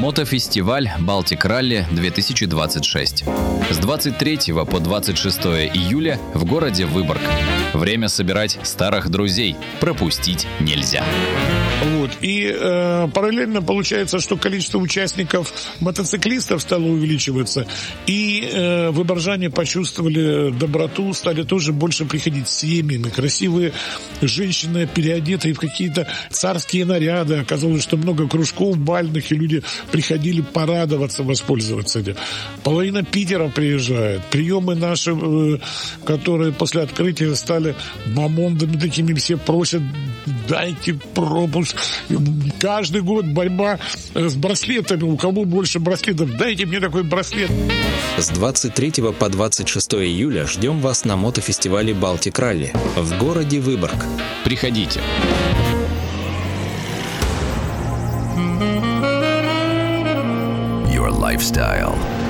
Мотофестиваль «Балтик Ралли-2026». С 23 по 26 июля в городе Выборг. Время собирать старых друзей. Пропустить нельзя. Вот. И параллельно получается, что количество участников мотоциклистов стало увеличиваться, и выборжане почувствовали доброту, стали тоже больше приходить с семьями. Красивые женщины, переодетые в какие-то царские наряды. Оказалось, что много кружков бальных, и люди приходили порадоваться, воспользоваться этим. Половина Питера приезжает. Приемы наши, которые после открытия стали мамондами такими, все просят: дайте пропуск. Каждый год борьба с браслетами. У кого больше браслетов, дайте мне такой браслет. С 23 по 26 июля ждем вас на мотофестивале «Балтик Ралли» в городе Выборг. Приходите. Your lifestyle.